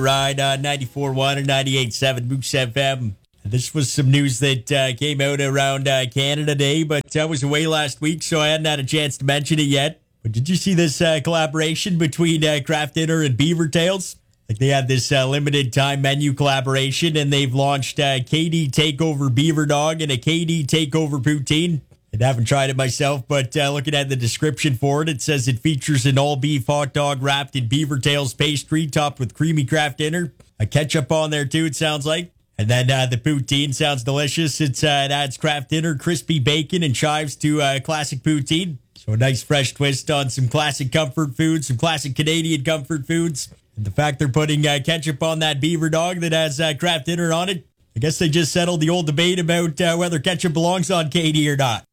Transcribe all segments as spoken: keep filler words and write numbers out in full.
Ride on ninety-four point one and ninety-eight point seven Moose F M. This was some news that uh, came out around uh, Canada Day, but I was away last week, so I hadn't had a chance to mention it yet. But did you see this uh, collaboration between uh, Kraft Dinner and Beaver Tails? Like they had this uh, limited time menu collaboration, and they've launched uh, K D Takeover Beaver Dog and a K D Takeover Poutine. I haven't tried it myself, but uh, looking at the description for it, it says it features an all-beef hot dog wrapped in Beaver Tails pastry topped with creamy Kraft Dinner. A ketchup on there, too, it sounds like. And then uh, the poutine sounds delicious. It's, uh, it adds Kraft Dinner, crispy bacon, and chives to uh, classic poutine. So a nice fresh twist on some classic comfort foods, some classic Canadian comfort foods. And the fact they're putting uh, ketchup on that Beaver Dog that has uh, Kraft Dinner on it, I guess they just settled the old debate about uh, whether ketchup belongs on K D or not.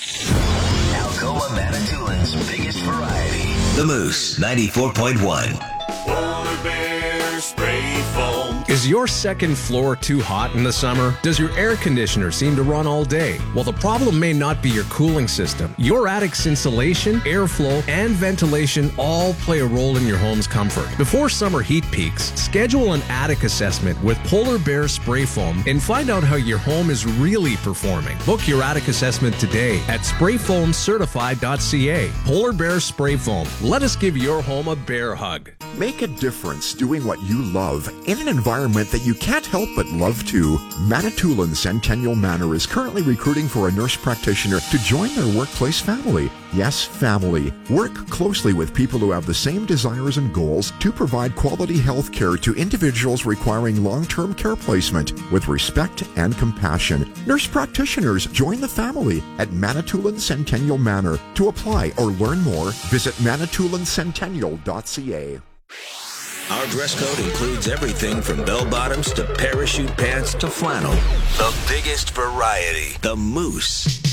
Algoma Manitoulин's biggest variety. The Moose ninety-four point one. Polar Bear Spray Foam. Is your second floor too hot in the summer? Does your air conditioner seem to run all day? Well, the problem may not be your cooling system. Your attic's insulation, airflow, and ventilation all play a role in your home's comfort. Before summer heat peaks, schedule an attic assessment with Polar Bear Spray Foam and find out how your home is really performing. Book your attic assessment today at spray foam certified dot c a. Polar Bear Spray Foam. Let us give your home a bear hug. Make a difference doing what you love in an environment that you can't help but love too. Manitoulin Centennial Manor is currently recruiting for a nurse practitioner to join their workplace family. Yes, family. Work closely with people who have the same desires and goals to provide quality health care to individuals requiring long-term care placement with respect and compassion. Nurse practitioners join the family at Manitoulin Centennial Manor. To apply or learn more, visit manitoulin centennial dot c a. Our dress code includes everything from bell-bottoms to parachute pants to flannel. The biggest variety. The Moose.